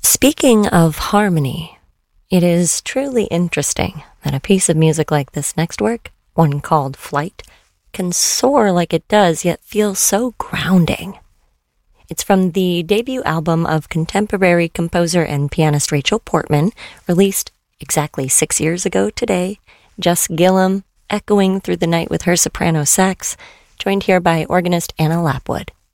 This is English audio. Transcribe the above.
Speaking of harmony, it is truly interesting that a piece of music like this next work, one called Flight, can soar like it does, yet feel so grounding. It's from the debut album of contemporary composer and pianist Rachel Portman, released exactly 6 years ago today. Jess Gillum, echoing through the night with her soprano sax, joined here by organist Anna Lapwood.